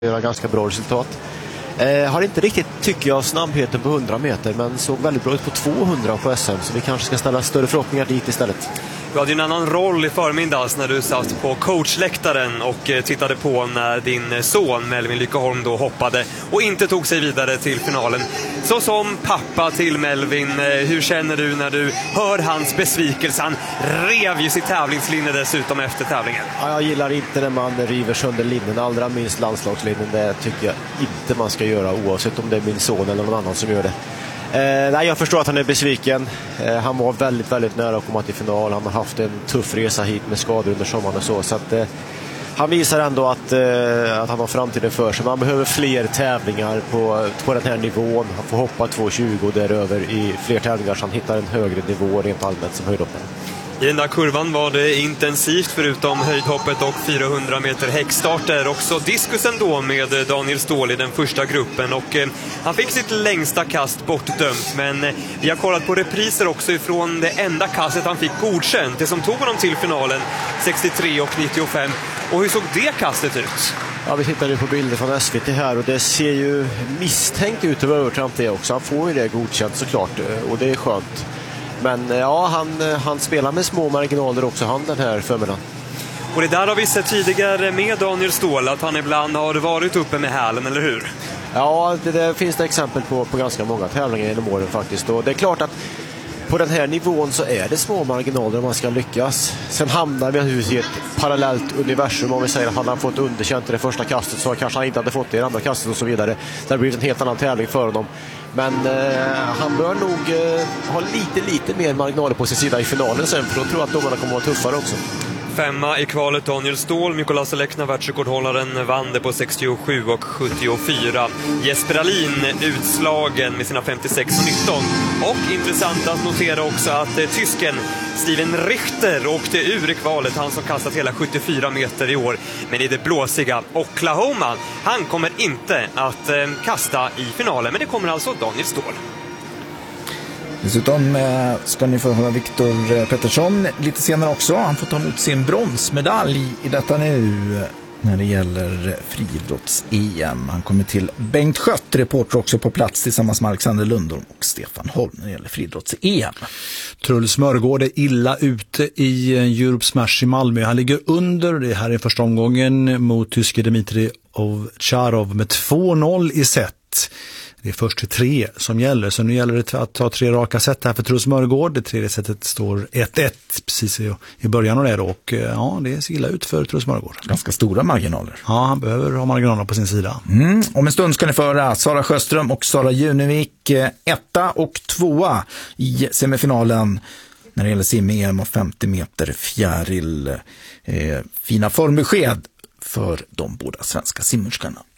göra ganska bra resultat. Har inte riktigt, tycker jag, snabbheten på 100 meter, men såg väldigt bra ut på 200 på SM, så vi kanske ska ställa större förhoppningar dit istället. Du hade ju en annan roll i förmiddags när du satt på coachläktaren och tittade på när din son Melvin Lyckeholm då hoppade och inte tog sig vidare till finalen. Så som pappa till Melvin, hur känner du när du hör hans besvikelse? Han rev ju sitt tävlingslinje dessutom efter tävlingen. Ja, jag gillar inte när man river sönder linnen, allra minst landslagslinnen. Det tycker jag inte man ska göra, oavsett om det är min son eller någon annan som gör det. Nej, jag förstår att han är besviken. Han var väldigt, väldigt nära att komma till final. Han har haft en tuff resa hit med skador under sommaren och så att han visar ändå att han har framtiden för sig. Man behöver fler tävlingar på den här nivån. Han får hoppa 2,20 däröver i fler tävlingar så han hittar en högre nivå rent allmänt som höjdhoppare. I den där kurvan var det intensivt, förutom höjdhoppet och 400 meter häckstarter. Också diskusen då med Daniel Ståhl i den första gruppen. Och han fick sitt längsta kast bortdömt. Men vi har kollat på repriser också ifrån det enda kastet han fick godkänt. Det som tog honom till finalen, 63 och 95. Och hur såg det kastet ut? Ja, vi tittar nu på bilder från SVT här och det ser ju misstänkt ut över övertramp det också. Han får ju det godkänt såklart och det är skönt. Men ja, han spelar med små marginaler också, han, den här förmiddagen. Och det där har vi sett tidigare med Daniel Ståhl, att han ibland har varit uppe med hälen, eller hur? Ja, det finns det exempel på ganska många tävlingar genom åren faktiskt. Och det är klart att på den här nivån så är det små marginaler om man ska lyckas. Sen hamnar vi i ett parallellt universum. Om vi säger att han har fått underkänt i det första kastet så kanske han inte hade fått det i det andra kastet och så vidare. Det har blivit en helt annan tävling för honom. Men han bör nog ha lite mer marginaler på sin sida i finalen sen, för då tror jag att domarna kommer att vara tuffare också. 5:a i kvalet Daniel Ståhl, Mikolas Alekna, världsrekordhållaren, vann det på 67 och 74. Jesper Alin utslagen med sina 56 och 19. Och intressant att notera också att tysken Steven Richter åkte ur i kvalet, han som kastat hela 74 meter i år. Men i det blåsiga Oklahoma, han kommer inte att kasta i finalen, men det kommer alltså Daniel Ståhl. Dessutom ska ni få höra Viktor Pettersson lite senare också. Han får ta emot sin bronsmedalj i detta nu när det gäller friidrotts-EM. Han kommer till Bengt Schött, reporter också på plats tillsammans med Alexander Lundholm och Stefan Holm när det gäller friidrotts-EM. Truls Mörgård är illa ute i Europe Smash i Malmö. Han ligger under, det här är första omgången, mot tyske Dmitrij Ovtcharov med 2-0 i set. Det är först till 3 som gäller, så nu gäller det att ta 3 raka set här för Truls Mörgård. Det tredje setet står 1-1 precis i början av det då. Och ja, det ser illa ut för Truls Mörgård. Ganska stora marginaler. Ja, han behöver ha marginaler på sin sida. Om en stund ska ni föra Sara Sjöström och Sara Junevik 1:a och 2:a i semifinalen när det gäller sim-EM och 50 meter fjäril. Fina formbesked för de båda svenska simmerskarna.